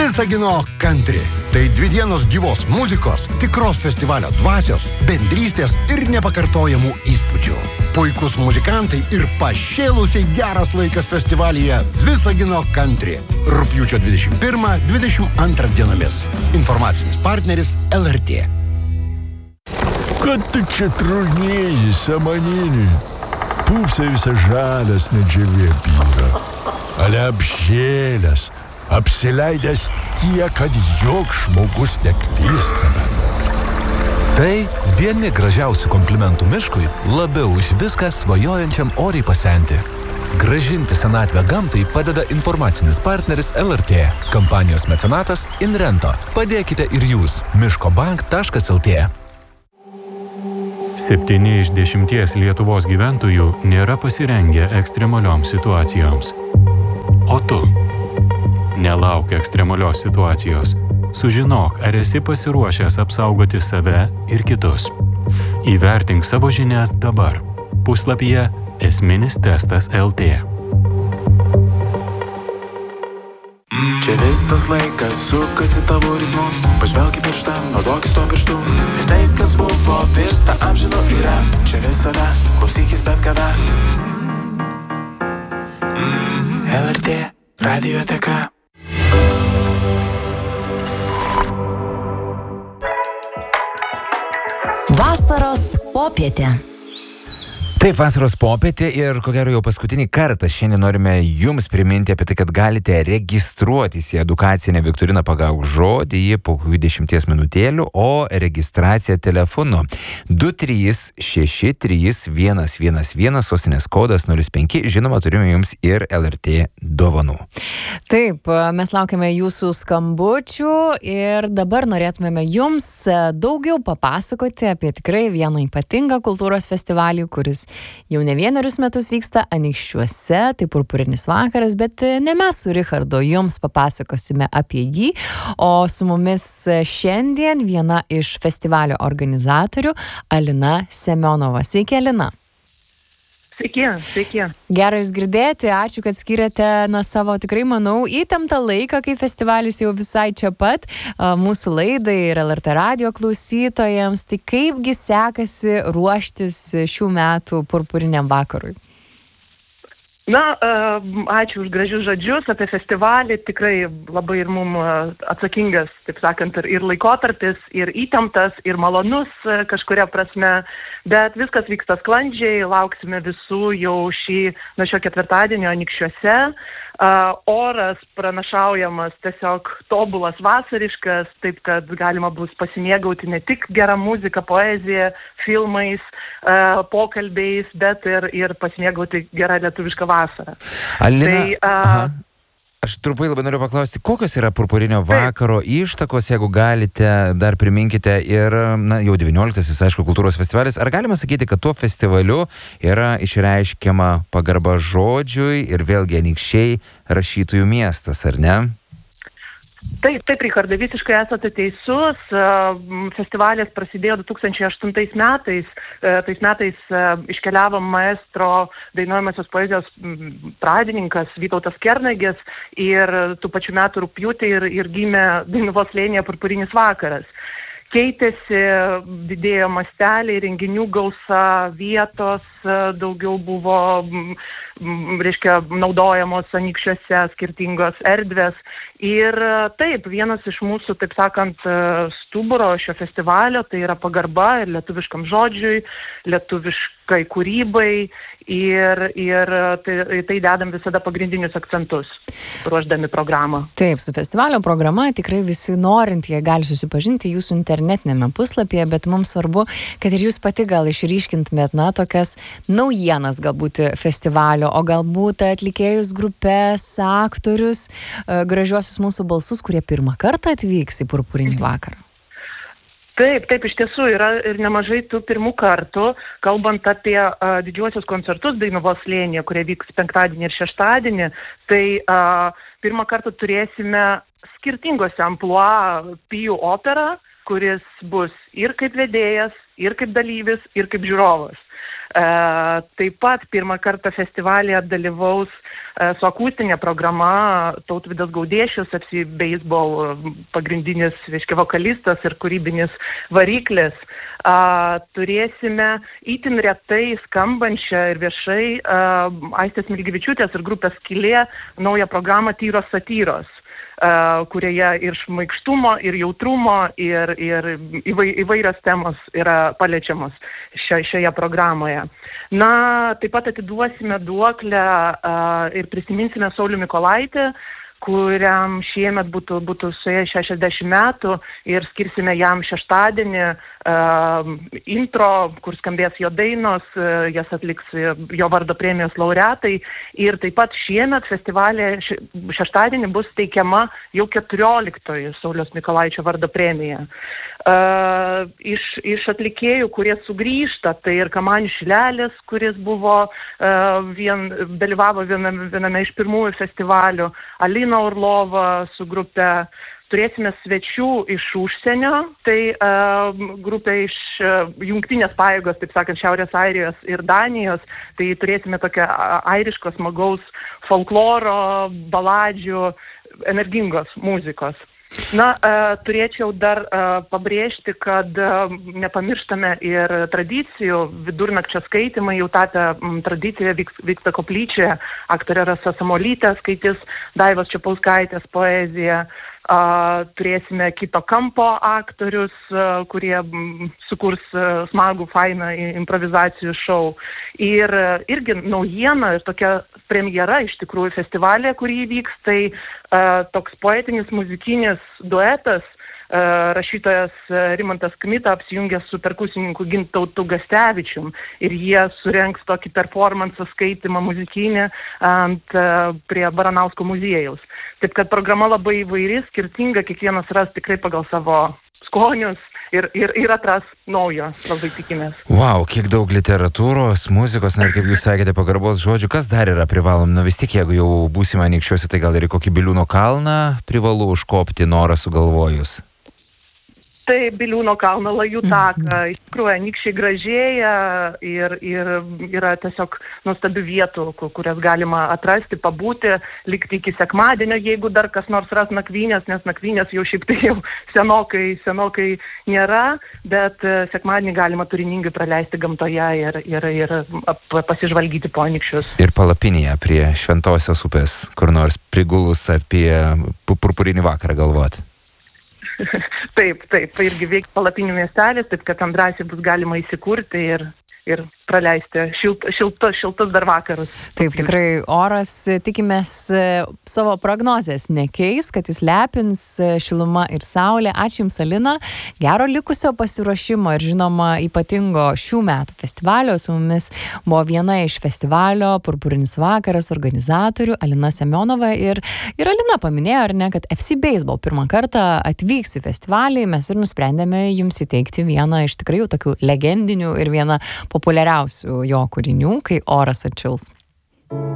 Visagino country. Tai 2 dienos gyvos muzikos, tikros festivalio dvasios, bendrystės ir nepakartojamų įspūdžių. Puikus muzikantai ir pašėlusiai geras laikas festivalyje Visagino country. Rugpjūčio 21-22 dienomis. Informacinis partneris LRT. Kad tik čia trūnėji, samanini. Pūpsai visą žalias nedžiavė pyra. Ale apžėlės, apsileidęs tiek, kad joks žmogus neklystame. Tai vieni gražiausių komplimentų miškui, labiau už viską svajojančiam oriai pasenti. Grąžinti senatvę gamtai padeda informacinis partneris LRT. Kampanijos mecenatas Inrento. Padėkite ir jūs. miškobank.lt. 7 iš 10 Lietuvos gyventojų nėra pasirengę ekstremalioms situacijoms. O tu? Nelauk ekstremalios situacijos. Sužinok, ar esi pasiruošęs apsaugoti save ir kitus. Įvertink savo žinias dabar. Puslapyje Esminis testas LT. Čia visas laikas sukasi tavo ritmu. Pažvelk į pirštą, naudokis to pirštu. Ir tai, kas buvo, virsta amžinu yra. Čia visada, klausykis bet kada. LRT radioteka. Vasaros popietė. Taip, vasaros popietė ir ko gero jau paskutinį kartą šiandien norime jums priminti apie tai, kad galite registruotis į edukacinę viktoriną Pagauk žodį, ji po 20 minutėlių, o registracija telefonu 2363111, sostinės kodas 05, žinoma, turime jums ir LRT dovanų. Taip, mes laukiame jūsų skambučių ir dabar norėtumėme jums daugiau papasakoti apie tikrai vieną ypatingą kultūros festivalį, kuris jau ne vienerius metus vyksta Anykščiuose, tai Purpurinis vakaras, bet ne mes su Richardu jums papasakosime apie jį, o su mumis šiandien viena iš festivalio organizatorių Alina Semionova. Sveiki, Alina. Sveiki. Gera jūs girdėti, ačiū, kad skiriate savo, tikrai manau, įtemptą laiką, kai festivalis jau visai čia pat mūsų laidai ir LRT radio klausytojams. Tai kaipgi sekasi ruoštis šių metų Purpuriniam vakarui? Ačiū už gražius žodžius apie festivalį. Tikrai labai ir mum atsakingas, taip sakant, ir laikotarpis, ir įtemptas, ir malonus kažkuria prasme. Bet viskas vyksta sklandžiai, lauksime visų jau nuo šio ketvirtadienio Anykščiuose. Oras pranašaujamas tiesiog tobulas vasariškas, taip kad galima bus pasimėgauti ne tik gerą muziką, poeziją, filmais, pokalbiais, bet ir pasimėgauti gerą lietuvišką vasarą. Alina, aš trumpai labai noriu paklausti, kokios yra Purpurinio vakaro ištakos, jeigu galite, dar priminkite, ir jau 19-asis, aišku, kultūros festivalis. Ar galima sakyti, kad tuo festivaliu yra išreiškiama pagarba žodžiui ir vėlgi Anykščiai rašytojų miestas, ar ne? Taip, Richardai, visiškai esate teisus. Festivalis prasidėjo 2008 metais. Tais metais iškeliavo maestro dainuojamosios poezijos pradininkas Vytautas Kernagis ir tų pačių metų rugpjūtį ir gimė Dainavos slėnyje Purpurinis vakaras. Keitėsi, didėjo masteliai, renginių gausa, vietos daugiau buvo, naudojamos Anykščiuose skirtingos erdvės. Ir taip, vienas iš mūsų, taip sakant, stuburo šio festivalio, tai yra pagarba ir lietuviškam žodžiui, lietuviškai kūrybai ir tai dedam visada pagrindinius akcentus, ruošdami programą. Taip, su festivalio programa tikrai visi norintieji gali susipažinti jūsų internetinėme puslapyje, bet mums svarbu, kad ir jūs pati gal išryškintumėt, tokias naujienas galbūt festivalio, o galbūt atlikėjus, grupės, aktorius, gražiuosius mūsų balsus, kurie pirmą kartą atvyks į Purpurinį vakarą. Taip, iš tiesų yra ir nemažai tų pirmų kartų, kalbant apie didžiuosius koncertus Dainavos slėnyje, kurie vyks penktadienį ir šeštadienį, tai pirmą kartą turėsime skirtingose amplua Pijų operą, kuris bus ir kaip vedėjas, ir kaip dalyvis, ir kaip žiūrovas. Taip pat pirmą kartą festivalyje dalyvaus su akustinė programa Tautvydas Gaudiešius, FC Baseball pagrindinis, vokalistas ir kūrybinis variklis. Turėsime itin retai skambančią ir viešai Aistės Milgevičiūtės ir grupės Skylė naują programą Tyros satyros, kurioje ir šmaikštumo, ir jautrumo, ir įvairios temos yra paliečiamos šioje programoje. Taip pat atiduosime duoklę ir prisiminsime Saulių Mykolaitį, kuriam šiemet būtų suėję 60 metų ir skirsime jam šeštadienį intro, kur skambės jo dainos, jas atliks jo vardo premijos laureatai. Ir taip pat šiemet festivalė šeštadienį bus teikiama jau 14 Sauliaus Mykolaičio vardo premija. Iš atlikėjų, kurie sugrįžta, tai ir Kamanių Šilelis, kuris dalyvavo viename iš pirmųjų festivalių, Alina Orlova su grupe. Turėsime svečių iš užsienio, tai grupė iš jungtinės pajėgos, taip sakant, Šiaurės Airijos ir Danijos, tai turėsime tokią airiškos smagaus folkloro, baladžių, energingos muzikos. Turėčiau dar pabrėžti, kad nepamirštame ir tradicijų. Vidurnakčio skaitimai jau tapę tradicija vyksta koplyčioje. Aktorė Rasa Samolytė skaitys Daivos Čepauskaitės poeziją. Turėsime kito kampo aktorius, kurie sukurs smagų, fainą improvizacijų šou. Ir irgi naujiena ir tokia premjera iš tikrųjų festivalė, kurį įvyks, tai toks poetinis muzikinis duetas. Rašytojas Rimantas Kmita apsijungė su perkusininku Gintautu Gastevičium ir jie surengs tokį performansą skaitymą muzikinį prie Baranausko muziejaus. Taip kad programa labai įvairi, skirtinga, kiekvienas ras tikrai pagal savo skonius ir atras naujo, labai tikimės. Wow, kiek daug literatūros, muzikos, ir kaip jūs sakėte, pagarbos žodžių, kas dar yra privalom? Vis tik, jeigu jau būsime Anykščiuose, tai gal ir kokį Biliūno kalną privalu užkopti, norą sugalvojus? Tai Biliūno kalno Lajų taką. Iš tikrųjų, Anykščiai gražėja ir yra tiesiog nuostabių vietų, kurias galima atrasti, pabūti, likti iki sekmadienio, jeigu dar kas nors ras nakvynės, nes nakvynės jau šiaip tai jau senokai nėra, bet sekmadienį galima turiningai praleisti gamtoje ir pasižvalgyti po Anykščius. Ir palapinėje prie Šventosios upės, kur nors prigulus apie purpurinį vakarą galvoti. Taip, irgi veiks palapinių miestelis, taip kad ten drąsiai bus galima įsikurti ir praleisti šiltus dar vakarus. Taip, tikrai oras, tikimės, savo prognozės nekeis, kad jūs lepins šiluma ir saulė. Ačiū Jums, Alina. Gero likusio pasiruošimo ir žinoma ypatingo šių metų festivalio. Su mumis buvo viena iš festivalio Purpurinis vakaras organizatorių Alina Semionova ir Alina paminėjo, ar ne, kad FC Baseball pirmą kartą atvyks į festivalį. Mes ir nusprendėme Jums įteikti vieną iš tikrai jau tokių legendinių ir vieną populiariausių jo kūrinių, Kai oras atšils.